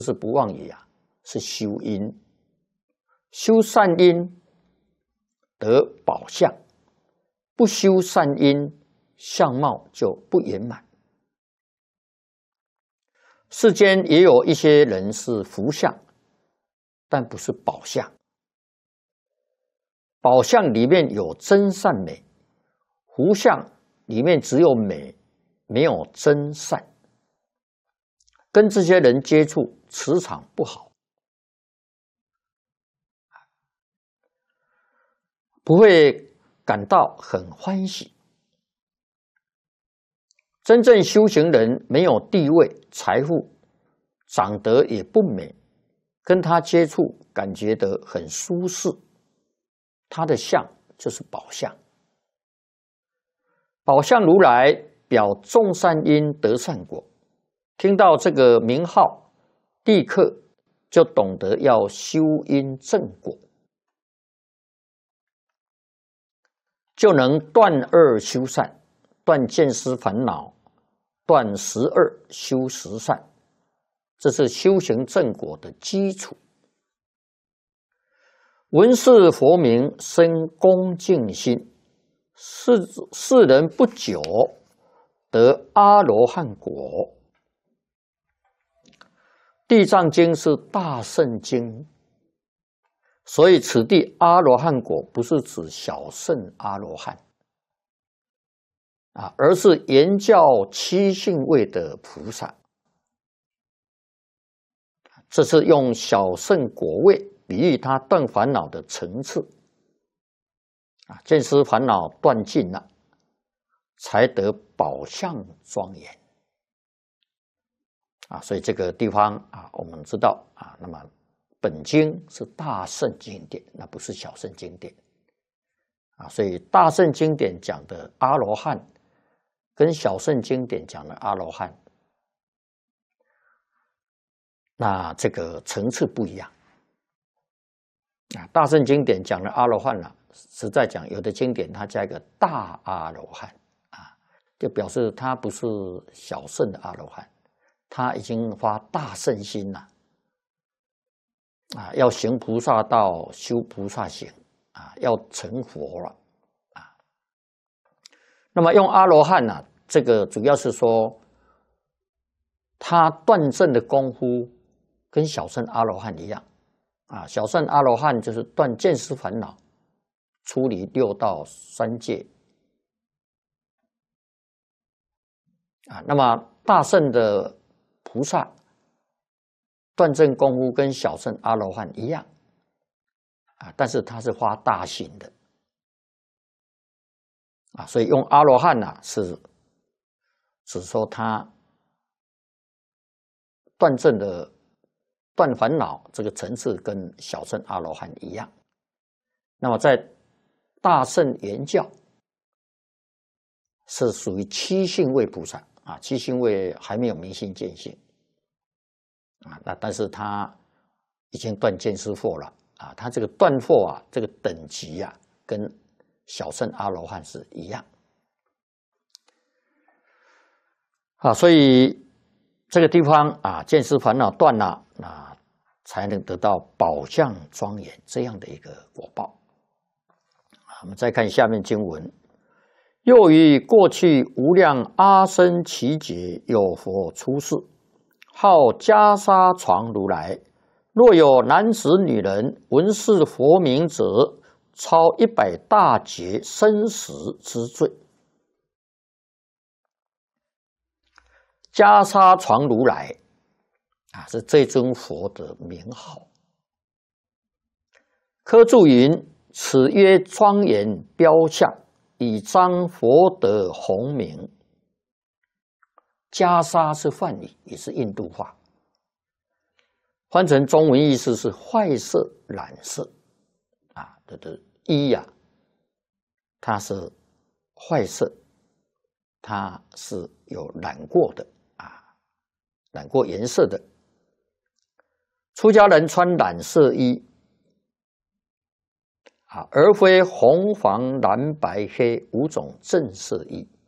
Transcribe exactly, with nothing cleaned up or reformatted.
是不忘语啊，是修因，修善因得宝相，不修善因，相貌就不圆满。世间也有一些人是福相，但不是宝相。宝相里面有真善美，福相里面只有美，没有真善。跟这些人接触，磁场不好，不会感到很欢喜。真正修行人没有地位、财富，长得也不美，跟他接触感觉得很舒适，他的相就是宝相。宝相如来表众善因得善果，听到这个名号，立刻就懂得要修因正果，就能断恶修善，断见思烦恼，断十恶修十善，这是修行正果的基础。闻是佛名，生恭敬心，世世人不久得阿罗汉果。地藏经是大圣经，所以此地阿罗汉果不是指小圣阿罗汉啊，而是言教七性位的菩萨。这是用小圣果位比喻他断烦恼的层次啊，见思烦恼断尽了，才得宝相庄严啊。所以这个地方啊，我们知道啊，那么本经是大圣经典，那不是小圣经典啊。所以大圣经典讲的阿罗汉，跟小圣经典讲的阿罗汉，那这个层次不一样啊。大圣经典讲的阿罗汉啊，实在讲有的经典它加一个大阿罗汉啊，就表示他不是小圣的阿罗汉，他已经发大圣心了啊，要行菩萨道，修菩萨行啊，要成佛了啊。那么用阿罗汉呢、啊，这个主要是说他断证的功夫跟小圣阿罗汉一样啊。小圣阿罗汉就是断见思烦恼，出离六道三界啊。那么大圣的菩萨断证功夫跟小圣阿罗汉一样啊，但是他是发大心的啊，所以用阿罗汉啊，是指说他断证的断烦恼这个层次跟小圣阿罗汉一样。那么在大圣圆教是属于七性位菩萨啊，七性位还没有明心见性啊，那但是他已经断见思惑了啊，他这个断惑啊，这个等级啊，跟小圣阿罗汉是一样啊，所以这个地方啊，见思烦恼断了，那才能得到宝相庄严这样的一个果报。我们再看下面经文：又于过去无量阿僧祇劫，有佛出世，号袈裟床如来。若有男子女人闻是佛名者，超一百大劫生死之罪。袈裟床如来啊，是这尊佛的名号。科注云：此曰庄严标相，以彰佛德洪名。袈裟是梵语，也是印度话，翻成中文意思是坏色、染色啊，这的衣呀、啊，它是坏色，它是有染过的啊，染过颜色的。出家人穿染色衣啊，而非红、黄、蓝、白、黑五种正色衣。